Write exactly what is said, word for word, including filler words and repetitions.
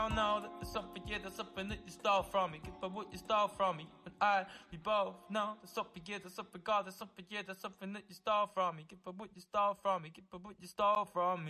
know that there's something, yeah, there's something that you stole from me. Give up what you stole from me. And I, we both know there's something, yeah, there's something, God, there's something, yeah, there's something that you stole from me. Give up what you stole from me. Give up what you stole from me.